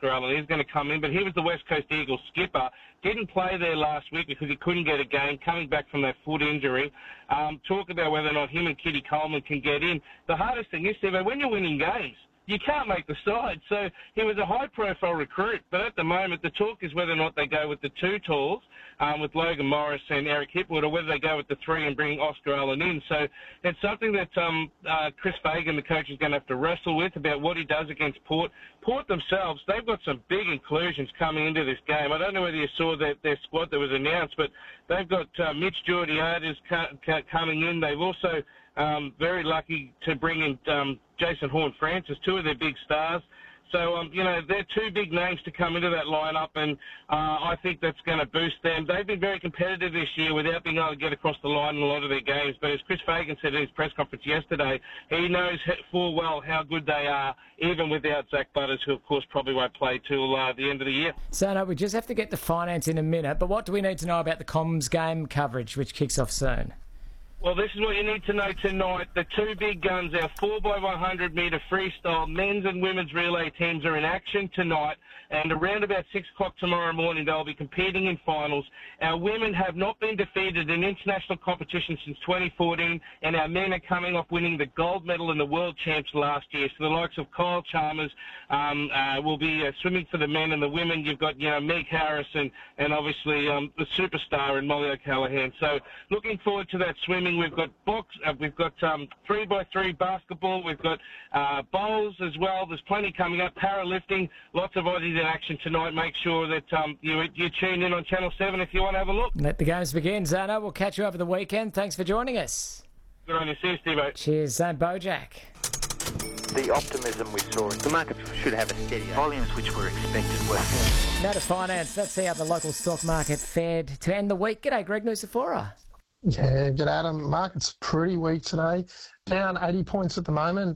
Oscar Allen is going to come in, but he was the West Coast Eagles skipper. Didn't play there last week because he couldn't get a game, coming back from that foot injury. Talk about whether or not him and Kitty Coleman can get in. The hardest thing is, Steve, when you're winning games, you can't make the side. So he was a high-profile recruit, but at the moment the talk is whether or not they go with the two talls, with Logan Morris and Eric Hipwood, or whether they go with the three and bring Oscar Allen in. So it's something that Chris Fagan, the coach, is going to have to wrestle with about what he does against Port. Port themselves, they've got some big inclusions coming into this game. I don't know whether you saw their squad that was announced, but they've got Mitch Georgiades coming in. They've also very lucky to bring in Jason Horne-Francis, two of their big stars. So, they're two big names to come into that lineup, and I think that's going to boost them. They've been very competitive this year without being able to get across the line in a lot of their games. But as Chris Fagan said in his press conference yesterday, he knows full well how good they are, even without Zach Butters, who, of course, probably won't play till the end of the year. So, no, we just have to get the finance in a minute. But what do we need to know about the Comms game coverage, which kicks off soon? Well, this is what you need to know tonight. The two big guns, our 4x100 metre freestyle men's and women's relay teams are in action tonight, and around about 6 o'clock tomorrow morning they'll be competing in finals. Our women have not been defeated in international competition since 2014, and our men are coming off winning the gold medal in the World Champs last year. So the likes of Kyle Chalmers will be swimming for the men, and the women, you've got Meg Harris and obviously the superstar in Molly O'Callaghan. So looking forward to that swimming. We've got 3x3 basketball. We've got bowls as well. There's plenty coming up. Powerlifting, lots of Aussies in action tonight. Make sure that you tune in on Channel 7 if you want to have a look. Let the games begin, Zano. We'll catch you over the weekend. Thanks for joining us. Good on you. See you, Steve. Cheers, Zane Bojack. The optimism we saw, the market should have a steady volumes which were expected were. Now to finance. Let's see how the local stock market fared to end the week. G'day, Greg Nusafora. Yeah, good Adam. Market's pretty weak today. Down 80 points at the moment,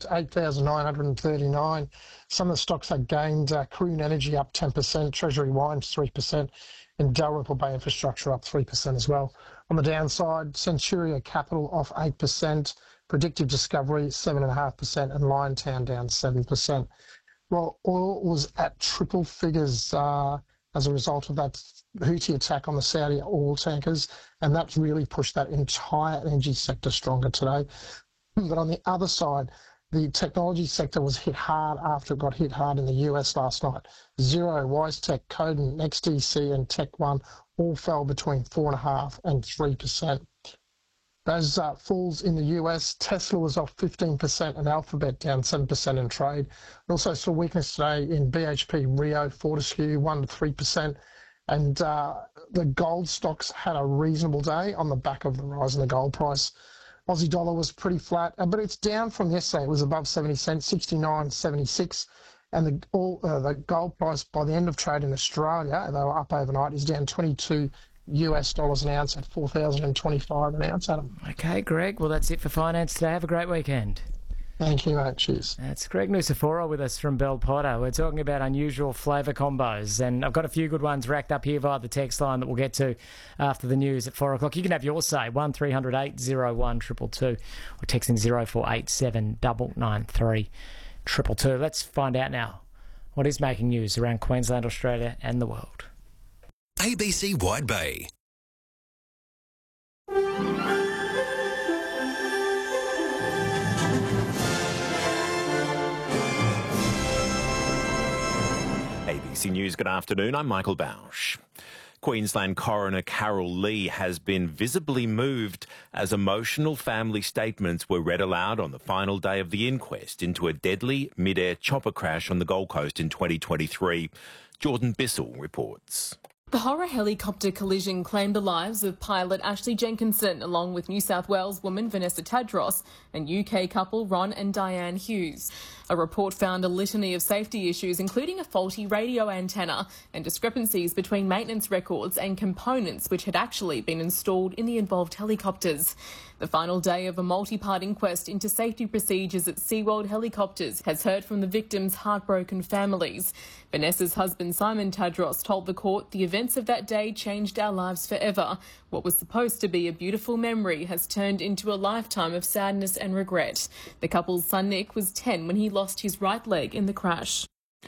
8,939. Some of the stocks that gained, Karoon Energy up 10%, Treasury Wines 3%, and Dalrymple Bay Infrastructure up 3% as well. On the downside, Centuria Capital off 8%, Predictive Discovery 7.5%, and Liontown down 7%. Well, oil was at triple figures as a result of that Houthi attack on the Saudi oil tankers, and that's really pushed that entire energy sector stronger today. But on the other side, the technology sector was hit hard after it got hit hard in the US last night. Xero, WiseTech, Codan, NextDC and Tech1 all fell between 4.5% and 3%. Those falls in the US, Tesla was off 15% and Alphabet down 7% in trade. We also saw weakness today in BHP, Rio, Fortescue 1 to 3%. And the gold stocks had a reasonable day on the back of the rise in the gold price. Aussie dollar was pretty flat, but it's down from yesterday. It was above 70 cents, 69.76. And the gold price by the end of trade in Australia, they were up overnight, is down $22 an ounce at 4,025 an ounce, Adam. Okay, Greg. Well, that's it for finance today. Have a great weekend. Thank you, mate. Cheers. That's Greg Nusafora with us from Bell Potter. We're talking about unusual flavour combos, and I've got a few good ones racked up here via the text line that we'll get to after the news at 4 o'clock. You can have your say, 1300 801 222, or texting 0487 993 222. Let's find out now what is making news around Queensland, Australia and the world. ABC Wide Bay. ABC News, good afternoon. I'm Michael Bausch. Queensland Coroner Carol Lee has been visibly moved as emotional family statements were read aloud on the final day of the inquest into a deadly mid-air chopper crash on the Gold Coast in 2023. Jordan Bissell reports. The horror helicopter collision claimed the lives of pilot Ashley Jenkinson, along with New South Wales woman Vanessa Tadros and UK couple Ron and Diane Hughes. A report found a litany of safety issues, including a faulty radio antenna and discrepancies between maintenance records and components which had actually been installed in the involved helicopters. The final day of a multi-part inquest into safety procedures at SeaWorld Helicopters has heard from the victims' heartbroken families. Vanessa's husband Simon Tadros told the court the events of that day changed our lives forever. What was supposed to be a beautiful memory has turned into a lifetime of sadness and regret. The couple's son Nick was 10 when he lost his right leg in the crash.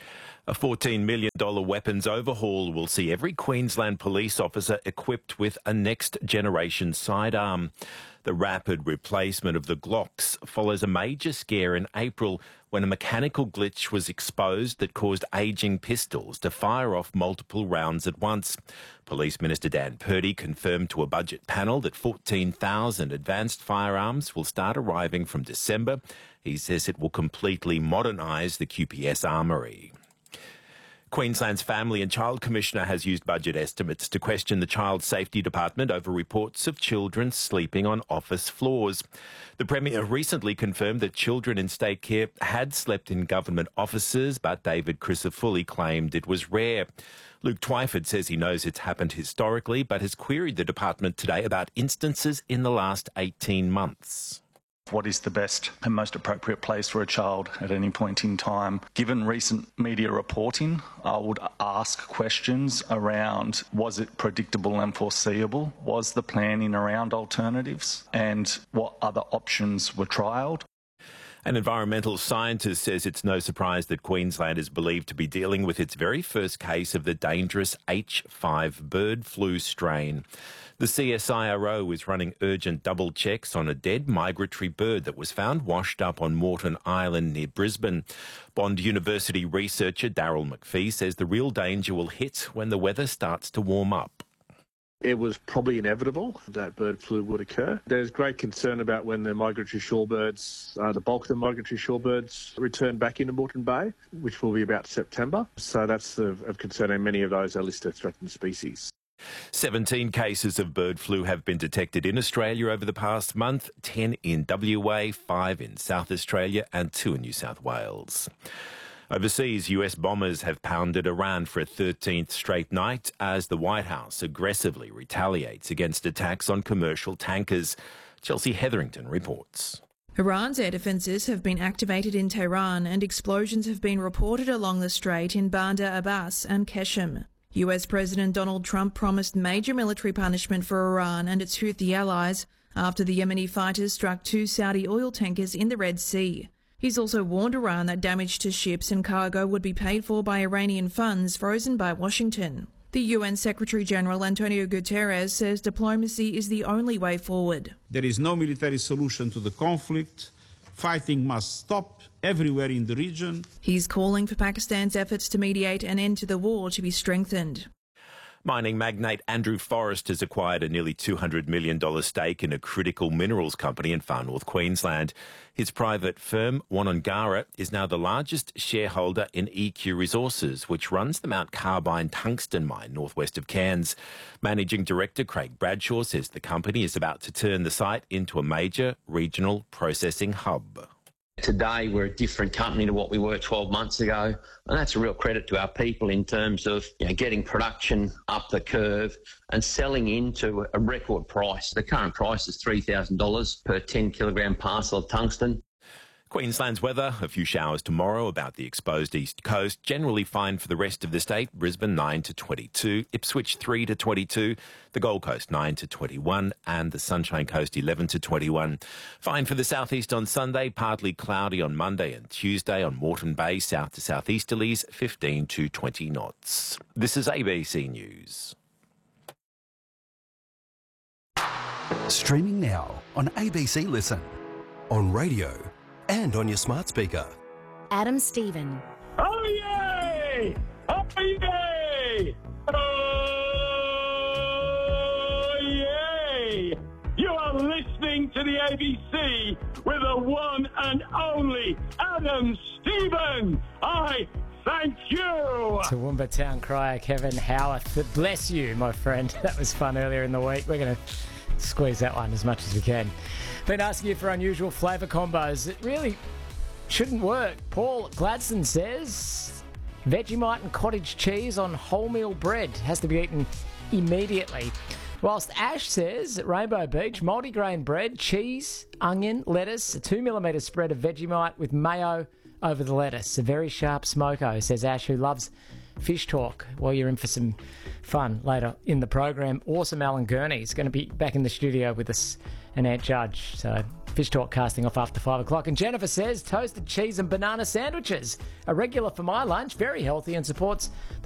A $14 million weapons overhaul will see every Queensland police officer equipped with a next-generation sidearm. The rapid replacement of the Glocks follows a major scare in April when a mechanical glitch was exposed that caused ageing pistols to fire off multiple rounds at once. Police Minister Dan Purdy confirmed to a budget panel that 14,000 advanced firearms will start arriving from December. He says it will completely modernise the QPS armoury. Queensland's Family and Child Commissioner has used budget estimates to question the Child Safety Department over reports of children sleeping on office floors. The Premier recently confirmed that children in state care had slept in government offices, but David Crisafulli claimed it was rare. Luke Twyford says he knows it's happened historically, but has queried the department today about instances in the last 18 months. What is the best and most appropriate place for a child at any point in time? Given recent media reporting, I would ask questions around, was it predictable and foreseeable? Was the planning around alternatives? And what other options were trialled? An environmental scientist says it's no surprise that Queensland is believed to be dealing with its very first case of the dangerous H5 bird flu strain. The CSIRO is running urgent double checks on a dead migratory bird that was found washed up on Moreton Island near Brisbane. Bond University researcher Daryl McPhee says the real danger will hit when the weather starts to warm up. It was probably inevitable that bird flu would occur. There's great concern about when the migratory shorebirds, the bulk of the migratory shorebirds, return back into Moreton Bay, which will be about September. So that's of concern, and many of those are listed as threatened species. 17 cases of bird flu have been detected in Australia over the past month, 10 in WA, 5 in South Australia and 2 in New South Wales. Overseas, US bombers have pounded Iran for a 13th straight night as the White House aggressively retaliates against attacks on commercial tankers. Chelsea Hetherington reports. Iran's air defences have been activated in Tehran and explosions have been reported along the strait in Bandar Abbas and Qeshm. US President Donald Trump promised major military punishment for Iran and its Houthi allies after the Yemeni fighters struck 2 Saudi oil tankers in the Red Sea. He's also warned Iran that damage to ships and cargo would be paid for by Iranian funds frozen by Washington. The UN Secretary-General Antonio Guterres says diplomacy is the only way forward. There is no military solution to the conflict. Fighting must stop everywhere in the region. He's calling for Pakistan's efforts to mediate an end to the war to be strengthened. Mining magnate Andrew Forrest has acquired a nearly $200 million stake in a critical minerals company in far north Queensland. His private firm, Wonangara, is now the largest shareholder in EQ Resources, which runs the Mount Carbine tungsten mine northwest of Cairns. Managing Director Craig Bradshaw says the company is about to turn the site into a major regional processing hub. Today, we're a different company to what we were 12 months ago, and that's a real credit to our people in terms of getting production up the curve and selling into a record price. The current price is $3,000 per 10 kilogram parcel of tungsten. Queensland's weather, a few showers tomorrow about the exposed east coast. Generally fine for the rest of the state. Brisbane 9 to 22, Ipswich 3 to 22, the Gold Coast 9 to 21 and the Sunshine Coast 11 to 21. Fine for the southeast on Sunday, partly cloudy on Monday and Tuesday on Moreton Bay, south to southeasterlies 15 to 20 knots. This is ABC News. Streaming now on ABC Listen, on radio and on your smart speaker. Adam Stephen. Oh, yay! Oh, yay! Oh, yay! You are listening to the ABC with the one and only Adam Stephen. I thank you. Toowoomba Town Crier Kevin Howarth. Bless you, my friend. That was fun earlier in the week. We're going to squeeze that one as much as we can. Been asking you for unusual flavour combos. It really shouldn't work. Paul Gladstone says Vegemite and cottage cheese on wholemeal bread has to be eaten immediately. Whilst Ash says at Rainbow Beach, multigrain bread, cheese, onion, lettuce, a 2mm spread of Vegemite with mayo over the lettuce. A very sharp smoko, says Ash, who loves fish talk. Well, you're in for some fun later in the program. Awesome Alan Gurney is going to be back in the studio with us and Ant Judge. So Fish Talk casting off after 5 o'clock. And Jennifer says, toasted cheese and banana sandwiches. A regular for my lunch, very healthy and supports the